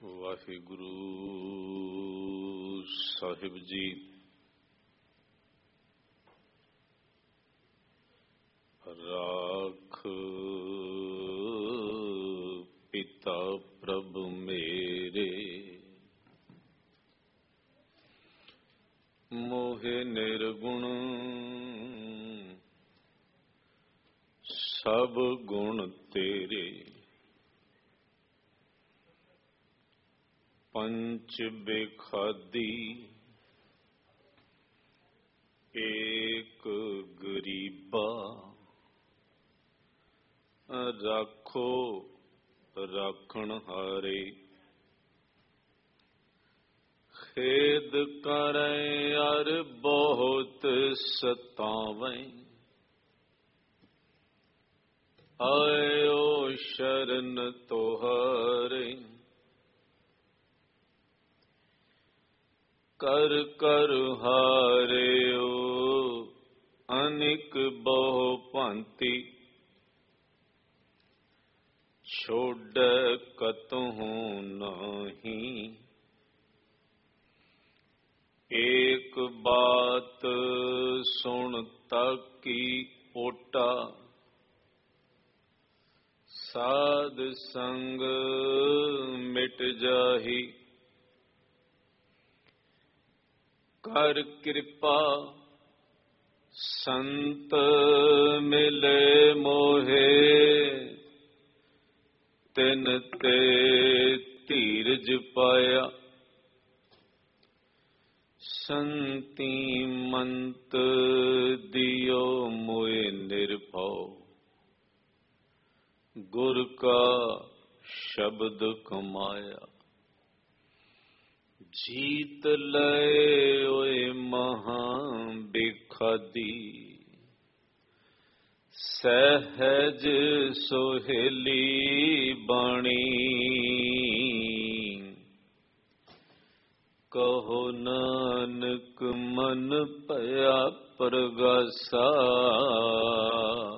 ਵਾਹਿਗੁਰੂ ਸਾਹਿਬ ਜੀ। ਰਾਖ ਪਿਤਾ ਪ੍ਰਭ ਮੇਰੇ, ਮੋਹਿ ਨਿਰਗੁਣ ਸਭ ਗੁਣ ਤੇਰੇ। ਪੰਚ ਬੇਖਾਦੀ ਏਕ ਗਰੀਬਾ, ਰਾਖੋ ਰਾਖਣ ਹਾਰੇ। ਖੇਦ ਕਰੈ ਅਰ ਬਹੁਤ ਸਤਾਵੈ, ਆਇਓ ਸ਼ਰਨ ਤੁਹਾਰੇ। ਕਰ ਕਰ ਹਾਰਿਓ ਅਨਿਕ ਬਹੁ ਭਾਂਤੀ, ਛੋੜੈ ਕਤਹੁ ਨਾਹੀ। ਏਕ ਬਾਤ ਸੁਣ ਤਾਕੀ ਓਟਾ, ਸਾਧ ਸੰਗ ਮਿਟ ਜਾਹੀ। ਕਰ ਕਿਰਪਾ ਸੰਤ ਮਿਲੇ ਮੋਹੇ, ਤਿਨ ਤੇ ਧੀਰਜ ਪਾਇਆ। ਸੰਤੀ ਮੰਤ ਦਿਓ ਮੋਇ ਨਿਰਭਉ, ਗੁਰ ਕਾ ਸ਼ਬਦ ਕਮਾਇਆ। ਜੀਤ ਲਏ ਓਏ ਮਹਾ ਬੇਖਾਦੀ, ਸਹਿਜ ਸੋਹੇਲੀ ਬਾਣੀ। ਕਹੋ ਨਾਨਕ ਮਨ ਭਇਆ ਪਰਗਾਸਾ,